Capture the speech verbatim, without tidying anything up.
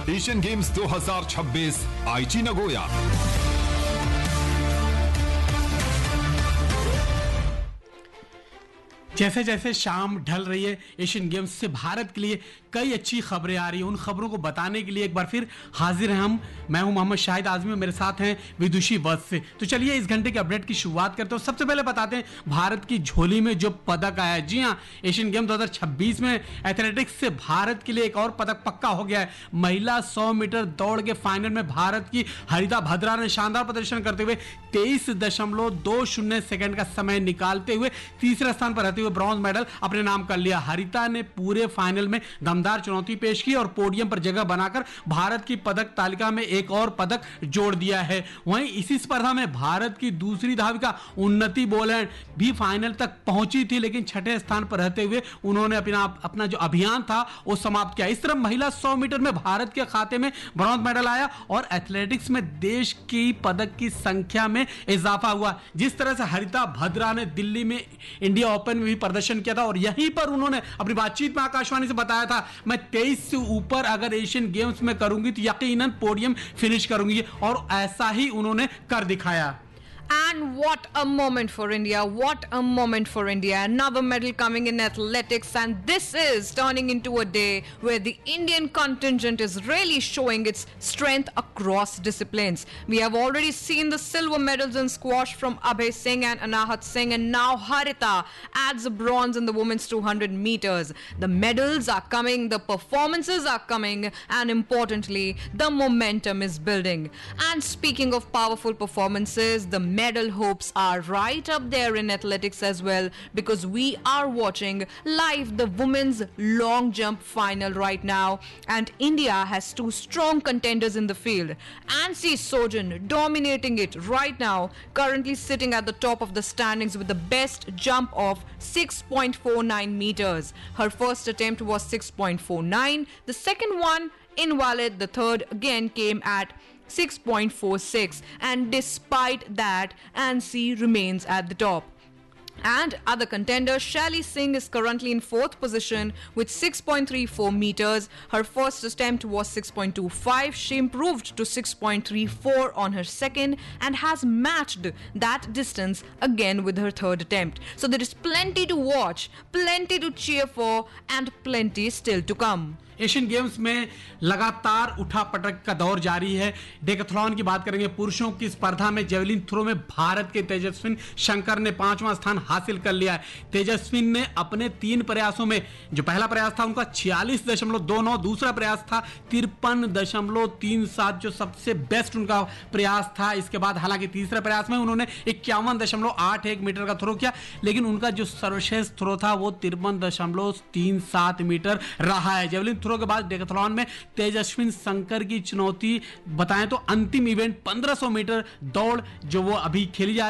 Asian games दो हज़ार छब्बीस आईची नगोया। जैसे जैसे शाम ढल रही है, एशियन गेम्स से भारत के लिए कई अच्छी खबरें आ रही हैं। उन खबरों को बताने के लिए एक बार फिर हाजिर हैं हम। मैं हूं मोहम्मद शाहिद आजमी और मेरे साथ हैं विदुषी वत्स से। तो चलिए इस घंटे के अपडेट की शुरुआत करते हैं। सबसे पहले बताते हैं भारत की झोली में जो पदक आया है। जी हाँ, एशियन गेम दो हज़ार छब्बीस में एथलेटिक्स से भारत के लिए एक और पदक पक्का हो गया है। महिला सौ मीटर दौड़ के फाइनल में भारत की हरिता भद्रा ने शानदार प्रदर्शन करते हुए तेईस दशमलव दो शून्य सेकंड का समय निकालते हुए तीसरे स्थान पर रहते हुए ब्रॉन्ज मेडल अपने नाम कर लिया। हरिता ने पूरे फाइनल में दमदार चुनौती पेश की और पोडियम पर जगह बनाकर भारत की पदक तालिका में एक और पदक जोड़ दिया है। वहीं इसी स्पर्धा में भारत की दूसरी धाविका उन्नति बोलैंड भी फाइनल तक पहुंची थी, लेकिन छठे स्थान पर रहते हुए उन्होंने अपना अपना जो अभियान था वो समाप्त किया। इस तरह महिला सौ मीटर में भारत के खाते में ब्रॉन्ज मेडल आया और एथलेटिक्स में देश की पदक की संख्या में इजाफा हुआ। जिस तरह से हरिता भद्रा ने दिल्ली में इंडिया ओपन में भी प्रदर्शन किया था और यहीं पर उन्होंने अपनी बातचीत में आकाशवाणी से बताया था, मैं तेईस से ऊपर अगर एशियन गेम्स में करूंगी तो यकीनन पोडियम फिनिश करूंगी, और ऐसा ही उन्होंने कर दिखाया। And what a moment for India. What a moment for India. Another medal coming in athletics, and this is turning into a day where the Indian contingent is really showing its strength across disciplines. We have already seen the silver medals in squash from Abhay Singh and Anahat Singh, and now Harita adds a bronze in the women's two hundred meters. The medals are coming, the performances are coming, and importantly, the momentum is building. And speaking of powerful performances, the medal hopes are right up there in athletics as well, because we are watching live the women's long jump final right now, and India has two strong contenders in the field. Ansi Sojan dominating it right now, currently sitting at the top of the standings with the best jump of six point four nine meters. Her first attempt was six point four nine, the second one invalid, the third again came at six point four six, and despite that, Ansi remains at the top. And other contender Shalini Singh is currently in fourth position with six point three four meters. Her first attempt was six point two five. She improved to six point three four on her second and has matched that distance again with her third attempt. So there is plenty to watch, plenty to cheer for, and plenty still to come. Asian games में लगातार उठा पटक का दौर जारी है। Decathlon की बात करेंगे। पुरुषों की स्पर्धा में जेवलिन थ्रो में भारत के तेजस्विन शंकर ने पांचवां स्थान हासिल कर लिया है। तेजस्विन ने अपने तीन प्रयासों में, जो पहला प्रयास था उनका छियालीस दशमलव दो नौ, दूसरा प्रयास था तिरपन दशमलव तीन सात, जो सबसे बेस्ट उनका प्रयास था। इसके बाद हालांकि तीसरे प्रयास में उन्होंने इक्यावन दशमलव आठ एक मीटर का थ्रो किया, लेकिन उनका जो सर्वश्रेष्ठ थ्रो था वो तिरपन दशमलव तीन सात मीटर रहा है। जेवलिन थ्रो के बाद डेकाथलॉन में तेजस्विन शंकर की चुनौती बताएं तो अंतिम इवेंट पंद्रह सौ मीटर दौड़ जो वो अभी खेली जा